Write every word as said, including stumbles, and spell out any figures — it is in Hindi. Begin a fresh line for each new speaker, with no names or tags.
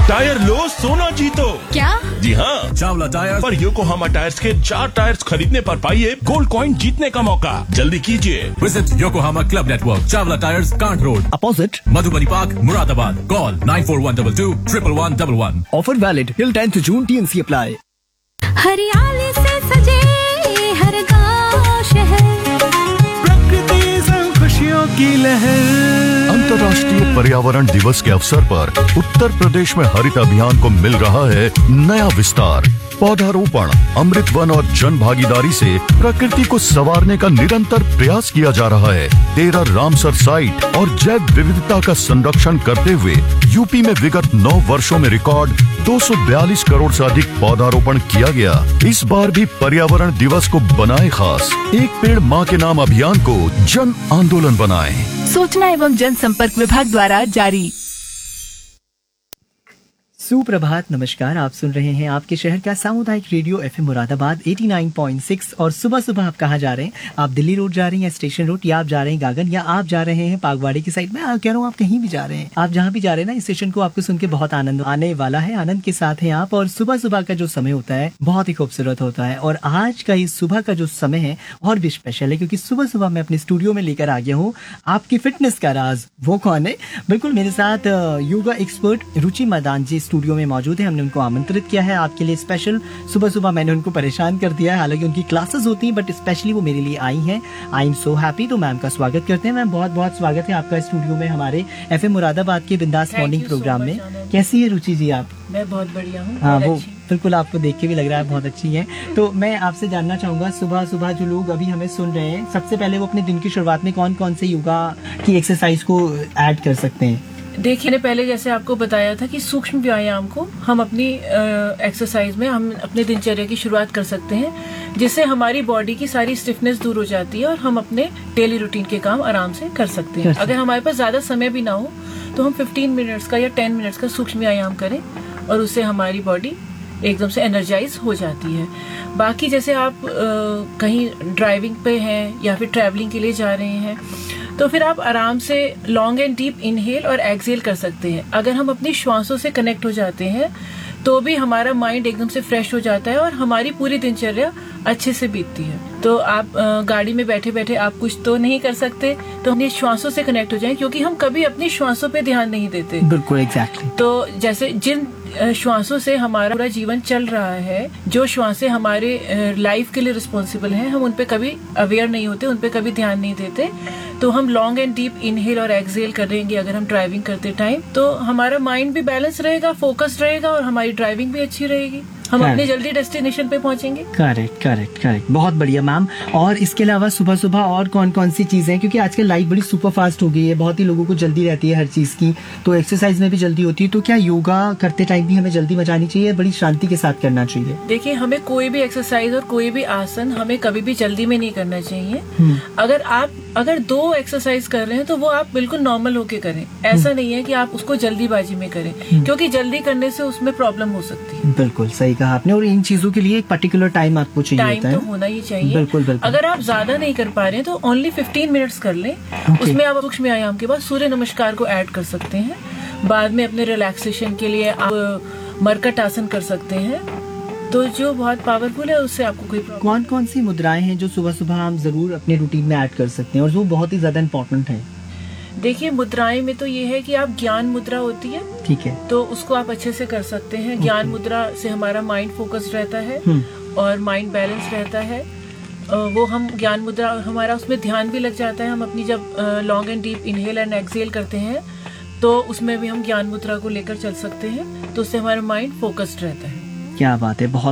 टायर लो सोना जीतो।
क्या?
जी हाँ,
चावला टायर
पर योकोहामा टायर्स के चार टायर्स खरीदने पर पाइए गोल्ड कॉइन जीतने का मौका। जल्दी कीजिए।
Visit Yokohama club network, Chawla tyres, can't road,
opposite
Madhubani park, Moradabad. Call nine four one two to triple one double one.
Offer valid till tenth June, T N C apply.
हरियाली से सजे हर गाँव शहर,
प्रकृति संग खुशियों की लहर।
अंतर्राष्ट्रीय पर्यावरण दिवस के अवसर पर उत्तर प्रदेश में हरित अभियान को मिल रहा है नया विस्तार। पौधारोपण, अमृत वन और जन भागीदारी से प्रकृति को संवारने का निरंतर प्रयास किया जा रहा है। तेरह रामसर साइट और जैव विविधता का संरक्षण करते हुए यूपी में विगत नौ वर्षों में रिकॉर्ड दो सौ बयालीस करोड़ से अधिक पौधारोपण किया गया। इस बार भी पर्यावरण दिवस को बनाए खास। एक पेड़ माँ के नाम अभियान को जन आंदोलन बनाएं।
सूचना एवं जनसंपर्क विभाग द्वारा जारी।
सुप्रभात, नमस्कार। आप सुन रहे हैं आपके शहर का सामुदायिक रेडियो एफएम मुरादाबाद नवासी पॉइंट छह। और सुबह सुबह आप कहाँ जा रहे हैं? आप दिल्ली रोड जा रहे हैं या स्टेशन रोड, या आप जा रहे हैं गागन, या आप जा रहे हैं पागवाड़ी की साइड में। मैं कह रहा हूँ आप कहीं भी जा रहे हैं, आप जहाँ भी जा रहे हैं ना, इस स्टेशन को आपको सुन के बहुत आनंद आने वाला है। आनंद के साथ हैं आप। और सुबह सुबह का जो समय होता है बहुत ही खूबसूरत होता है। और आज का इस सुबह का जो समय है और भी स्पेशल है, क्योंकि सुबह सुबह मैं अपने स्टूडियो में लेकर आ गया हूँ आपकी फिटनेस का राज। वो कौन है? बिल्कुल मेरे साथ योगा एक्सपर्ट रुचि मैदान जी स्टूडियो में मौजूद है। हमने उनको आमंत्रित किया है आपके लिए स्पेशल। सुबह सुबह मैंने उनको परेशान कर दिया है, हालांकि उनकी क्लासेस होती हैं, बट स्पेशली वो मेरे लिए आई हैं। I am so happy. तो मैम का स्वागत करते हैं। मैम, बहुत बहुत स्वागत है आपका स्टूडियो में, हमारे एफएम मुरादाबाद के बिंदास मॉर्निंग प्रोग्राम में। कैसी है रुचि जी आप?
मैं बहुत बढ़िया हूँ।
हाँ, वो बिल्कुल आपको देख के भी लग रहा है बहुत अच्छी है। तो मैं आपसे जानना चाहूंगा, सुबह सुबह जो लोग अभी हमें सुन रहे हैं, सबसे पहले वो अपने दिन की शुरुआत में कौन कौन से योगा की एक्सरसाइज को ऐड कर सकते हैं?
देखिए, मैंने पहले जैसे आपको बताया था कि सूक्ष्म व्यायाम को हम अपनी एक्सरसाइज में हम अपने दिनचर्या की शुरुआत कर सकते हैं, जिससे हमारी बॉडी की सारी स्टिफनेस दूर हो जाती है और हम अपने डेली रूटीन के काम आराम से कर सकते हैं। अगर हमारे पास ज्यादा समय भी ना हो तो हम पंद्रह मिनट्स का या दस मिनट्स का सूक्ष्म व्यायाम करें और उससे हमारी बॉडी एकदम से एनर्जाइज हो जाती है। बाकी जैसे आप आ, कहीं ड्राइविंग पे हैं या फिर ट्रैवलिंग के लिए जा रहे हैं, तो फिर आप आराम से लॉन्ग एंड डीप इनहेल और एक्सहेल कर सकते हैं। अगर हम अपनी श्वासों से कनेक्ट हो जाते हैं तो भी हमारा माइंड एकदम से फ्रेश हो जाता है और हमारी पूरी दिनचर्या अच्छे से बीतती है। तो आप गाड़ी में बैठे बैठे आप कुछ तो नहीं कर सकते, तो अपनी श्वासों से कनेक्ट हो जाएं, क्योंकि हम कभी अपनी श्वासों पे ध्यान नहीं देते।
बिल्कुल एग्जैक्टली।
तो जैसे जिन श्वासों से हमारा पूरा जीवन चल रहा है, जो श्वासें हमारे लाइफ के लिए रिस्पॉन्सिबल हैं, हम उन पे कभी अवेयर नहीं होते, उन पे कभी ध्यान नहीं देते। तो हम लॉन्ग एंड डीप इनहेल और एक्सहेल करेंगे अगर हम ड्राइविंग करते टाइम, तो हमारा माइंड भी बैलेंस रहेगा, फोकस्ड रहेगा और हमारी ड्राइविंग भी अच्छी रहेगी। हम अपने जल्दी डेस्टिनेशन पे पहुंचेंगे।
करेक्ट करेक्ट करेक्ट, बहुत बढ़िया मैम। और इसके अलावा सुबह सुबह और कौन कौन सी चीजें हैं? क्योंकि आजकल लाइफ बड़ी सुपर फास्ट हो गई है, बहुत ही लोगों को जल्दी रहती है हर चीज की, तो एक्सरसाइज में भी जल्दी होती है। तो क्या योगा करते टाइम भी हमें जल्दी मचानी चाहिए, बड़ी शांति के साथ करना चाहिए?
देखिए, हमें कोई भी एक्सरसाइज और कोई भी आसन हमें कभी भी जल्दी में नहीं करना चाहिए। अगर आप अगर दो एक्सरसाइज कर रहे हैं तो वो आप बिल्कुल नॉर्मल होके करें। ऐसा नहीं है कि आप उसको जल्दीबाजी में करें, क्योंकि जल्दी करने से उसमें प्रॉब्लम हो सकती है।
बिल्कुल सही कहा आपने। और इन चीजों के लिए एक पर्टिकुलर टाइम आपको चाहिए
टाइम
होता है।
तो होना ही चाहिए।
बिल्कुल बिल्कुल।
अगर आप ज्यादा नहीं कर पा रहे हैं तो ओनली पंद्रह मिनट्स कर लें। उसमें आप सूक्ष्म व्यायाम के बाद सूर्य नमस्कार को ऐड कर सकते हैं। बाद में अपने रिलैक्सेशन के लिए आप मरकट आसन कर सकते हैं, तो जो बहुत पावरफुल है, उससे आपको कोई प्रॉब्लम।
कौन कौन सी मुद्राएं हैं जो सुबह सुबह हम जरूर अपने रूटीन में ऐड कर सकते हैं और जो बहुत ही ज्यादा इम्पोर्टेंट है?
देखिए, मुद्राएं में तो ये है कि आप ज्ञान मुद्रा होती है,
ठीक है,
तो उसको आप अच्छे से कर सकते हैं। ज्ञान मुद्रा से हमारा माइंड फोकस्ड रहता है और माइंड बैलेंस रहता है। वो हम ज्ञान मुद्रा, हमारा उसमें ध्यान भी लग जाता है। हम अपनी जब long and deep inhale and exhale करते हैं तो उसमें भी हम ज्ञान मुद्रा को लेकर चल सकते हैं, तो उससे हमारा माइंड फोकस्ड रहता है।
क्या बात है, बहुत